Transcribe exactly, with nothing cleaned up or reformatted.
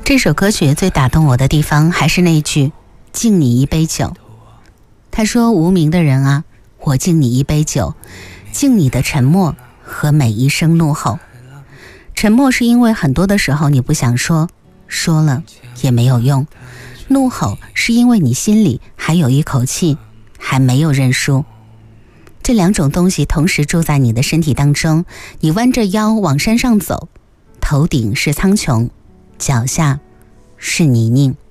这首歌曲最打动我的地方还是那句敬你一杯酒。他说，无名的人啊，我敬你一杯酒，敬你的沉默和每一声怒吼。沉默是因为很多的时候你不想说，说了也没有用。怒吼是因为你心里还有一口气，还没有认输。这两种东西同时住在你的身体当中，你弯着腰往山上走，头顶是苍穹，脚下是泥泞。